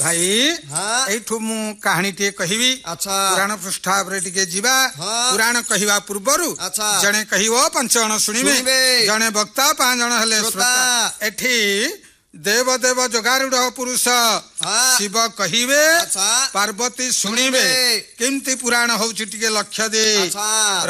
भाई एठु मु कहानी टे कहिबी अच्छा पुराण पृष्ठा पर टिके जीवा पुराण कहिबा पूर्वरु जणे कहिवो पंचजन सुनिबे जणे वक्ता पांच जन हेले श्रोता एठी देव देव जगारूढ़ पुरुष शिव कहिबे पार्वती सुनिबे केमती पुराण होउछि टिके लक्ष्य दे